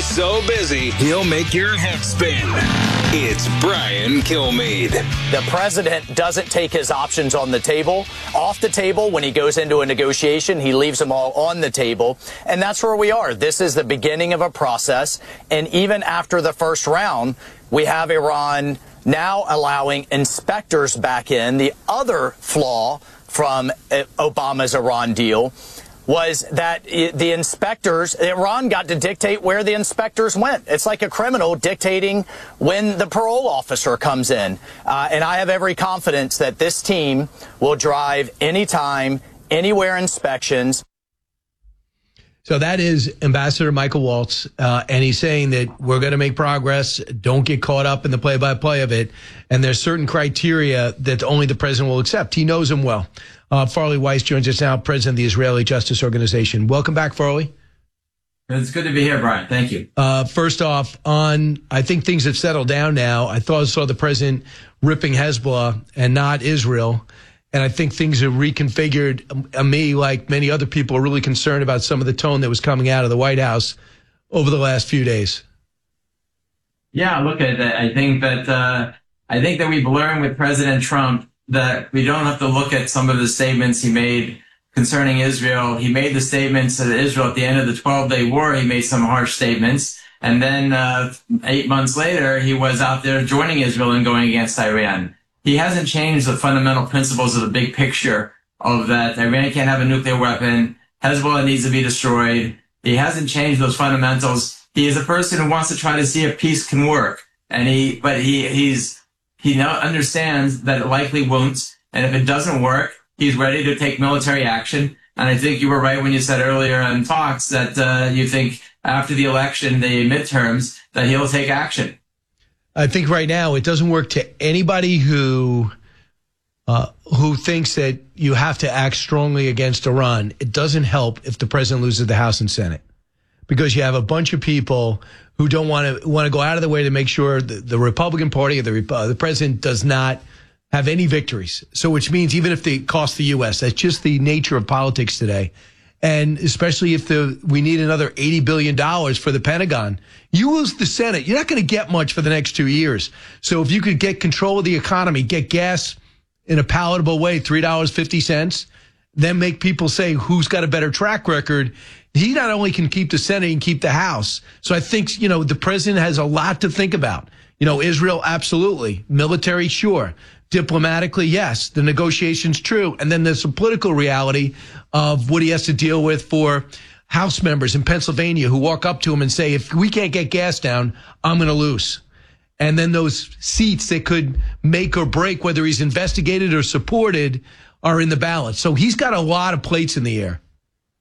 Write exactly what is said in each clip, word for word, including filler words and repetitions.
He's so busy, he'll make your head spin. It's Brian Kilmeade. The president doesn't take his options on the table, off the table. When he goes into a negotiation, he leaves them all on the table. And that's where we are. This is the beginning of a process. And even after the first round, we have Iran now allowing inspectors back in. The other flaw from Obama's Iran deal was that the inspectors, Iran got to dictate where the inspectors went. It's like a criminal dictating when the parole officer comes in. Uh, and I have every confidence that this team will drive anytime, anywhere inspections. So that is Ambassador Michael Waltz, uh, and he's saying that we're going to make progress. Don't get caught up in the play-by-play of it. And there's certain criteria that only the president will accept. He knows them well. Uh, Farley Weiss joins us now, president of the Israeli Justice Organization. Welcome back, Farley. It's good to be here, Brian. Thank you. Uh, first off, on I think things have settled down now. I thought I saw the president ripping Hezbollah and not Israel. And I think things have reconfigured. Uh, me, like many other people, are really concerned about some of the tone that was coming out of the White House over the last few days. Yeah, look, I, I think that uh, I think that we've learned with President Trump that we don't have to look at some of the statements he made concerning Israel. He made the statements that Israel at the end of the twelve-day war, he made some harsh statements. And then uh, eight months later, he was out there joining Israel and going against Iran. He hasn't changed the fundamental principles of the big picture of that Iran can't have a nuclear weapon, Hezbollah needs to be destroyed. He hasn't changed those fundamentals. He is a person who wants to try to see if peace can work. And he, but he, he's, he now understands that it likely won't. And if it doesn't work, he's ready to take military action. And I think you were right when you said earlier in talks that uh, you think after the election, the midterms, that he'll take action. I think right now it doesn't work to anybody who uh, who thinks that you have to act strongly against Iran. It doesn't help if the president loses the House and Senate, because you have a bunch of people who don't want to want to go out of their way to make sure the, the Republican Party or the, uh, the president does not have any victories. So which means even if they cost the U S, that's just the nature of politics today. And especially if the, we need another eighty billion dollars for the Pentagon, you lose the Senate, you're not going to get much for the next two years. So if you could get control of the economy, get gas in a palatable way, three dollars and fifty cents, then make people say who's got a better track record. He not only can keep the Senate and keep the House. So I think, you know, the president has a lot to think about. You know, Israel, absolutely. Military, sure. Diplomatically, yes. The negotiations, true. And then there's a political reality of what he has to deal with for House members in Pennsylvania who walk up to him and say, if we can't get gas down, I'm going to lose. And then those seats that could make or break whether he's investigated or supported are in the balance. So he's got a lot of plates in the air.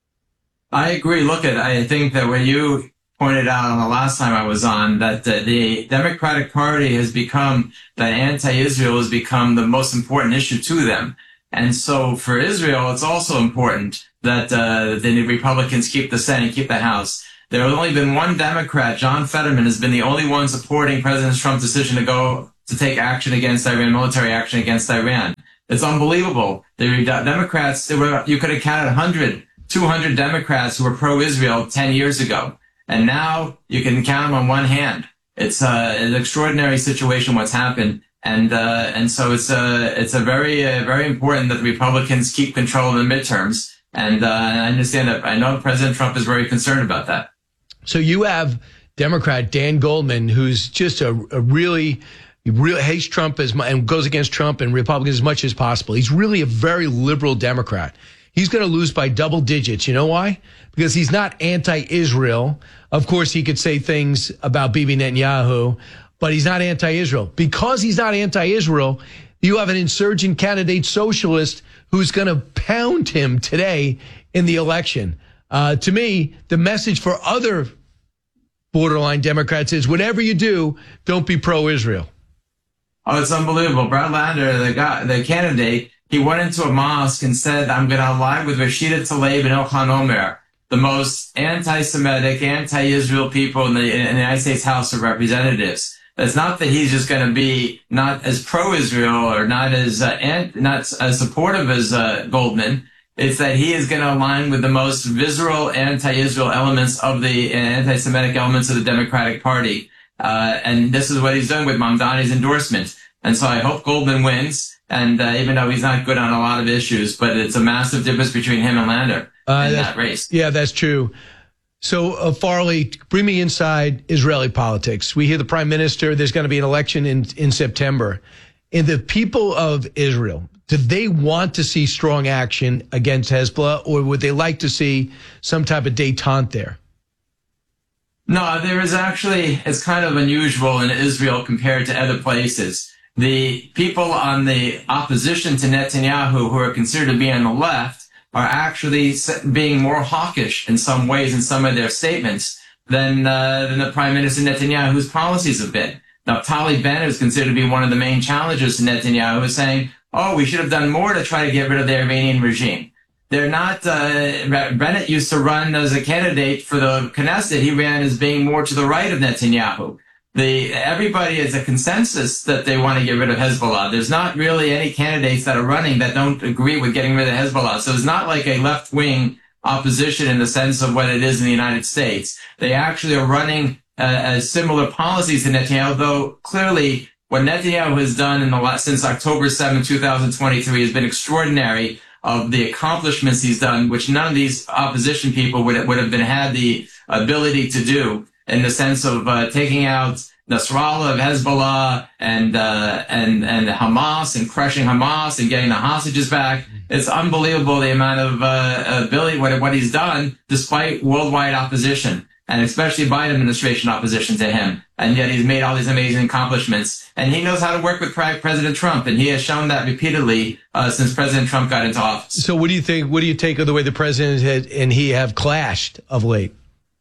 I agree. Look, at I think that when you pointed out on the last time I was on that the, the Democratic Party has become, that anti-Israel has become the most important issue to them. And so for Israel, it's also important that uh, the Republicans keep the Senate, keep the House. There has only been one Democrat, John Fetterman, has been the only one supporting President Trump's decision to go to take action against Iran, military action against Iran. It's unbelievable. The Democrats, there were, you could have counted one hundred, two hundred Democrats who were pro-Israel ten years ago. And now you can count them on one hand. It's uh, an extraordinary situation what's happened. And uh, and so it's a, it's a very, uh, very important that the Republicans keep control of the midterms. And uh, I understand that. I know President Trump is very concerned about that. So you have Democrat Dan Goldman, who's just a, a really, really hates Trump as much and goes against Trump and Republicans as much as possible. He's really a very liberal Democrat. He's going to lose by double digits. You know why? Because he's not anti-Israel. Of course, he could say things about Bibi Netanyahu, but he's not anti-Israel. Because he's not anti-Israel, you have an insurgent candidate socialist who's going to pound him today in the election. Uh, to me, the message for other borderline Democrats is whatever you do, don't be pro-Israel. Oh, it's unbelievable. Brad Lander, the guy, the candidate, he went into a mosque and said, I'm going to ally with Rashida Tlaib and Ilhan Omer, the most anti-Semitic, anti-Israel people in the, in the United States House of Representatives. It's not that he's just going to be not as pro-Israel or not as uh, ant, not as supportive as uh, Goldman. It's that he is going to align with the most visceral anti-Israel elements of the anti-Semitic elements of the Democratic Party. Uh, and this is what he's doing with Mamdani's endorsement. And so I hope Goldman wins. And uh, even though he's not good on a lot of issues, but it's a massive difference between him and Lander uh, in that race. Yeah, that's true. So, uh, Farley, bring me inside Israeli politics. We hear the prime minister, there's going to be an election in, in September. And the people of Israel, do they want to see strong action against Hezbollah, or would they like to see some type of détente there? No, there is actually, it's kind of unusual in Israel compared to other places. The people on the opposition to Netanyahu, who are considered to be on the left, are actually being more hawkish in some ways in some of their statements than, uh, than the Prime Minister Netanyahu's policies have been. Naftali Bennett is considered to be one of the main challengers to Netanyahu, is saying, oh, we should have done more to try to get rid of the Iranian regime. They're not, uh, Bennett used to run as a candidate for the Knesset. He ran as being more to the right of Netanyahu. The, everybody is a consensus that they want to get rid of Hezbollah. There's not really any candidates that are running that don't agree with getting rid of Hezbollah. So it's not like a left-wing opposition in the sense of what it is in the United States. They actually are running uh, as similar policies to Netanyahu, though clearly what Netanyahu has done in the last, since October seventh, two thousand twenty-three has been extraordinary, of the accomplishments he's done, which none of these opposition people would, would have been had the ability to do, in the sense of uh, taking out Nasrallah, of Hezbollah, and uh, and and Hamas, and crushing Hamas, and getting the hostages back. It's unbelievable the amount of uh, ability, what, what he's done, despite worldwide opposition, and especially Biden administration opposition to him. And yet he's made all these amazing accomplishments. And he knows how to work with President Trump, and he has shown that repeatedly uh, since President Trump got into office. So what do you think, what do you take of the way the president had, and he have clashed of late?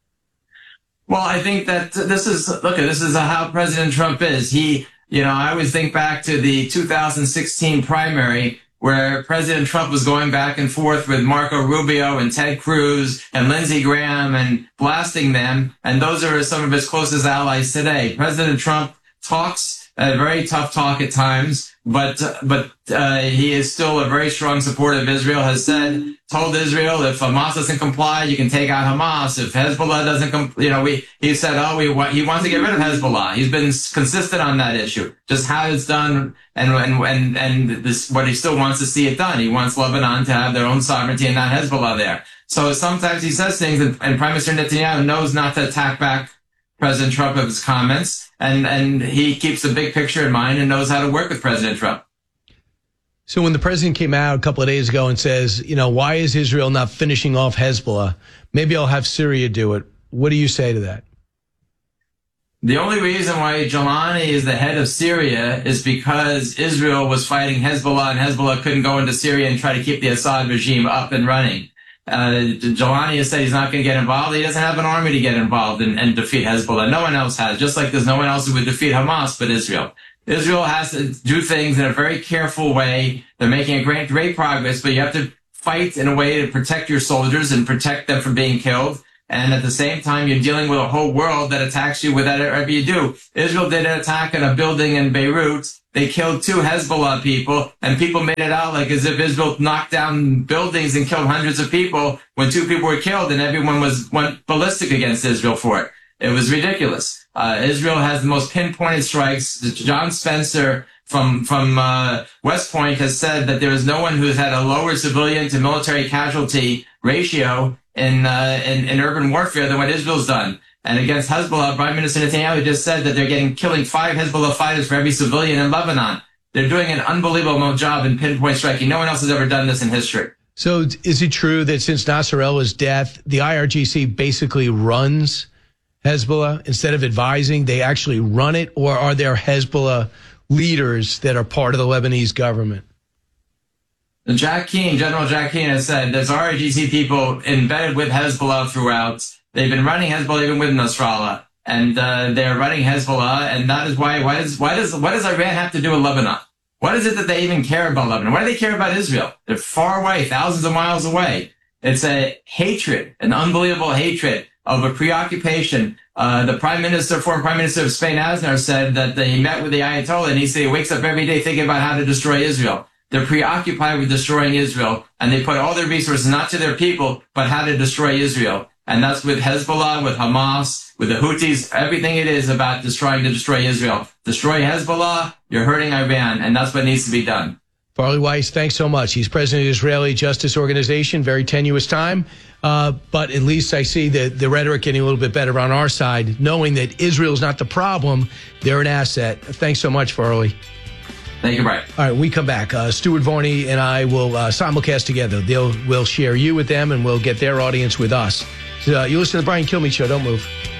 Well, I think that this is, look, this is how President Trump is. He, you know, I always think back to the two thousand sixteen primary where President Trump was going back and forth with Marco Rubio and Ted Cruz and Lindsey Graham and blasting them. And those are some of his closest allies today. President Trump talks a very tough talk at times, but but uh, he is still a very strong supporter of Israel, has said, told Israel, if Hamas doesn't comply, you can take out Hamas. If Hezbollah doesn't, com- you know, we he said, oh, we wa- he wants to get rid of Hezbollah. He's been consistent on that issue, just how it's done, and and and and this what he still wants to see it done. He wants Lebanon to have their own sovereignty and not Hezbollah there. So sometimes he says things, and, and Prime Minister Netanyahu knows not to attack back President Trump of his comments, and, and he keeps the big picture in mind and knows how to work with President Trump. So when the president came out a couple of days ago and says, you know, why is Israel not finishing off Hezbollah? Maybe I'll have Syria do it. What do you say to that? The only reason why Jelani is the head of Syria is because Israel was fighting Hezbollah, and Hezbollah couldn't go into Syria and try to keep the Assad regime up and running. Uh, Jelani has said he's not going to get involved. He doesn't have an army to get involved and, and defeat Hezbollah. No one else has, just like there's no one else who would defeat Hamas but Israel. Israel has to do things in a very careful way. They're making a great, great progress, but you have to fight in a way to protect your soldiers and protect them from being killed. And at the same time, you're dealing with a whole world that attacks you with whatever you do. Israel did an attack on a building in Beirut. They killed two Hezbollah people, and people made it out like as if Israel knocked down buildings and killed hundreds of people when two people were killed, and everyone was went ballistic against Israel for it. It was ridiculous. Uh, Israel has the most pinpointed strikes. John Spencer from from uh, West Point has said that there is no one who has had a lower civilian to military casualty ratio in, uh, in in urban warfare than what Israel's done. And against Hezbollah, Prime Minister Netanyahu just said that they're getting killing five Hezbollah fighters for every civilian in Lebanon. They're doing an unbelievable job in pinpoint striking. No one else has ever done this in history. So is it true that since Nasrallah's death, the I R G C basically runs Hezbollah instead of advising? They actually run it, or are there Hezbollah leaders that are part of the Lebanese government? Jack Keane, General Jack Keane has said there's I R G C people embedded with Hezbollah throughout. They've been running Hezbollah even with Nasrallah, and uh, they're running Hezbollah, and that is why. Why does why does what does Iran have to do with Lebanon? What is it that they even care about Lebanon? Why do they care about Israel? They're far away, thousands of miles away. It's a hatred, an unbelievable hatred of a preoccupation. Uh, the Prime Minister, former Prime Minister of Spain, Aznar, said that he met with the Ayatollah, and he said he wakes up every day thinking about how to destroy Israel. They're preoccupied with destroying Israel, and they put all their resources not to their people, but how to destroy Israel. And that's with Hezbollah, with Hamas, with the Houthis. Everything it is about destroying to destroy Israel. Destroy Hezbollah, you're hurting Iran, and that's what needs to be done. Farley Weiss, thanks so much. He's president of the Israeli Justice Organization. Very tenuous time. Uh, but at least I see the, the rhetoric getting a little bit better on our side, knowing that Israel's not the problem. They're an asset. Thanks so much, Farley. Thank you, Brian. All right, we come back. Uh, Stuart Varney and I will uh, simulcast together. They'll We'll share you with them, and we'll get their audience with us. So, uh, you listen to the Brian Kilmeade Show. Don't move.